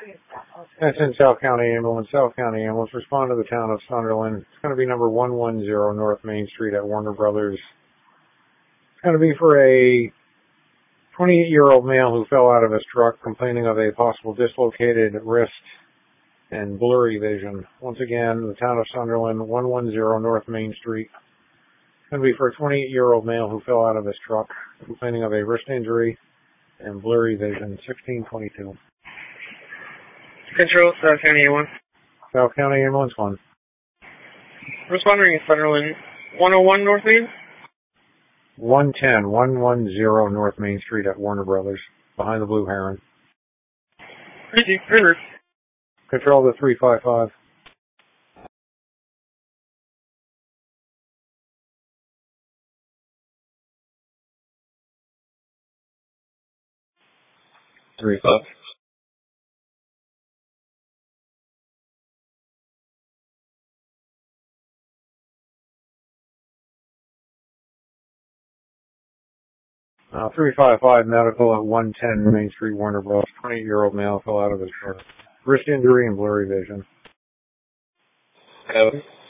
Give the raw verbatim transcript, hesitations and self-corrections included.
That's in South County Ambulance. South County Ambulance, respond to the town of Sunderland. It's going to be number one one zero North Main Street at Warner Brothers. It's going to be for a twenty-eight-year-old male who fell out of his truck complaining of a possible dislocated wrist and blurry vision. Once again, the town of Sunderland, one one zero North Main Street. It's going to be for a twenty-eight-year-old male who fell out of his truck complaining of a wrist injury and blurry vision. sixteen twenty-two. Control, South County Ambulance. South County Ambulance one. Responding in Sunderland, one oh one North Main? one ten, one one zero North Main Street at Warner Brothers, behind the Blue Heron. Crazy, River. Control the three five five. three five. Uh, three five five medical at one ten Main Street, Warner Bros. twenty-eight-year-old male fell out of his truck. Wrist injury and blurry vision. Seven.